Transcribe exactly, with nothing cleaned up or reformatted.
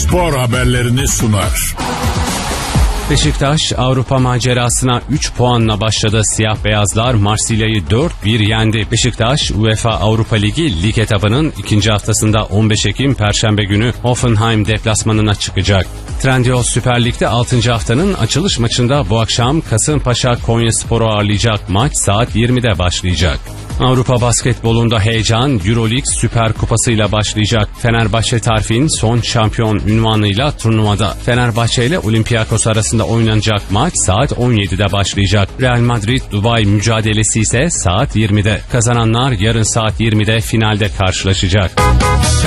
spor haberlerini sunar. Beşiktaş Avrupa macerasına üç puanla başladı. Siyah beyazlar Marsilya'yı dört bir yendi. Beşiktaş UEFA Avrupa Ligi lig etabının ikinci haftasında on beş Ekim Perşembe günü Hoffenheim deplasmanına çıkacak. Trendyol Süper Lig'de altıncı haftanın açılış maçında bu akşam Kasımpaşa Konyaspor'u ağırlayacak. Maç saat yirmide başlayacak. Avrupa basketbolunda heyecan Euroleague Süper Kupası ile başlayacak. Fenerbahçe Tarfin son şampiyon unvanıyla turnuvada. Fenerbahçe ile Olympiakos arasında oynanacak maç saat on yedide başlayacak. Real Madrid Dubai mücadelesi ise saat yirmide. Kazananlar yarın saat yirmide finalde karşılaşacak.